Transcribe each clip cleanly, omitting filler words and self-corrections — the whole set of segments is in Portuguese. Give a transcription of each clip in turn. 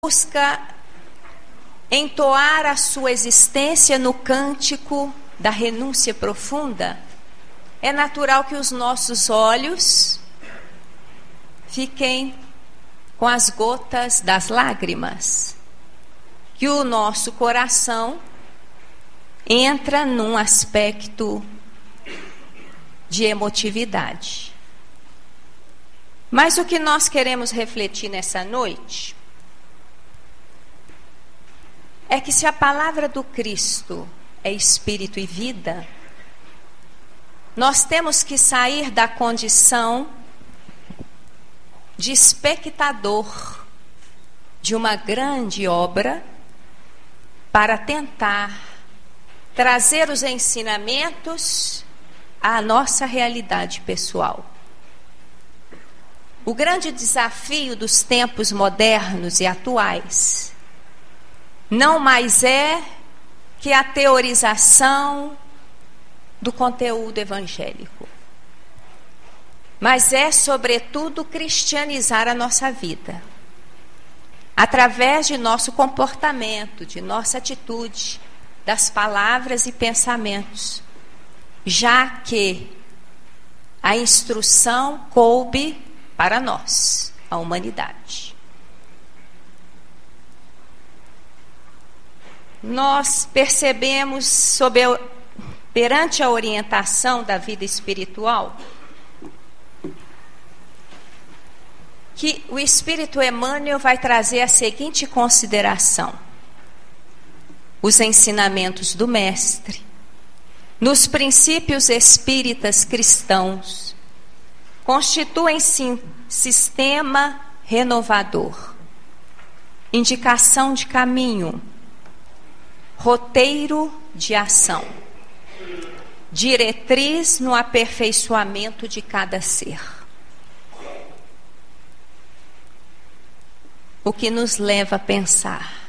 busca entoar a sua existência no cântico da renúncia profunda, é natural que os nossos olhos fiquem com as gotas das lágrimas, que o nosso coração entra num aspecto de emotividade. Mas o que nós queremos refletir nessa noite é que se a palavra do Cristo é espírito e vida, nós temos que sair da condição de espectador de uma grande obra para tentar trazer os ensinamentos à nossa realidade pessoal. O grande desafio dos tempos modernos e atuais não mais é que a teorização do conteúdo evangélico, mas é, sobretudo, cristianizar a nossa vida, através de nosso comportamento, de nossa atitude, das palavras e pensamentos, já que a instrução coube para nós, a humanidade. Nós percebemos, perante a orientação da vida espiritual, que o Espírito Emmanuel vai trazer a seguinte consideração: os ensinamentos do Mestre, nos princípios espíritas cristãos, constituem-se sistema renovador, indicação de caminho, roteiro de ação, diretriz no aperfeiçoamento de cada ser. O que nos leva a pensar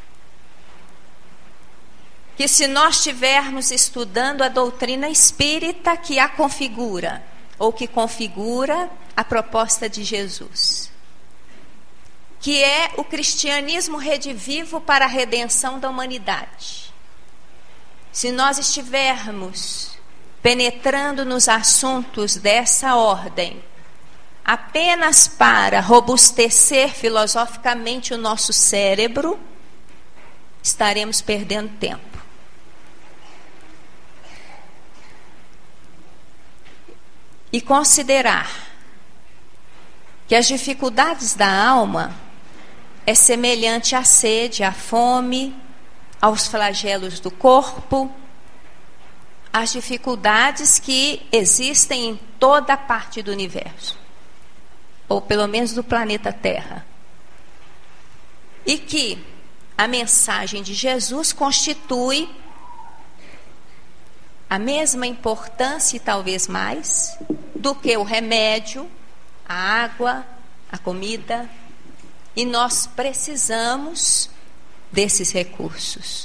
que, se nós estivermos estudando a doutrina espírita que a configura, ou que configura a proposta de Jesus, que é o cristianismo redivivo para a redenção da humanidade, se nós estivermos penetrando nos assuntos dessa ordem apenas para robustecer filosoficamente o nosso cérebro, estaremos perdendo tempo. E considerar que as dificuldades da alma é semelhante à sede, à fome, aos flagelos do corpo, às dificuldades que existem em toda parte do universo, ou pelo menos do planeta Terra. E que a mensagem de Jesus constitui a mesma importância, e talvez mais, do que o remédio, a água, a comida. E nós precisamos desses recursos.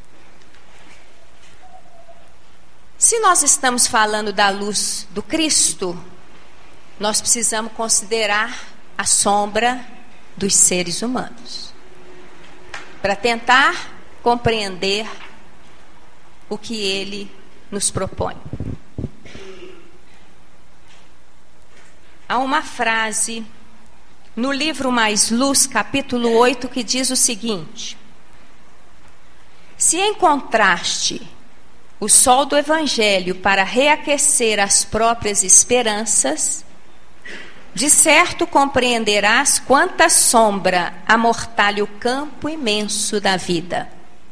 Se nós estamos falando da luz do Cristo, nós precisamos considerar a sombra dos seres humanos, para tentar compreender o que ele nos propõe. Há uma frase no livro Mais Luz, capítulo 8, que diz o seguinte: se encontraste o sol do Evangelho para reaquecer as próprias esperanças, de certo compreenderás quanta sombra amortalha o campo imenso da vida.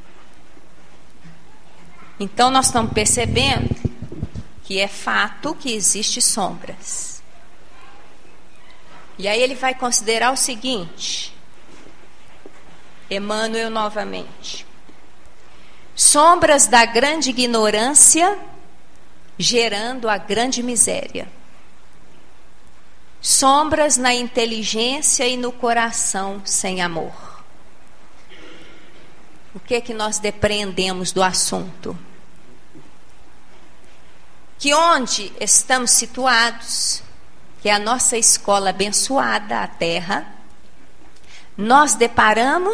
Então nós estamos percebendo que é fato que existem sombras. E aí ele vai considerar o seguinte, Emmanuel novamente: sombras da grande ignorância gerando a grande miséria, sombras na inteligência e no coração sem amor. O que é que nós depreendemos do assunto? Que onde estamos situados, que é a nossa escola abençoada, a Terra, nós deparamos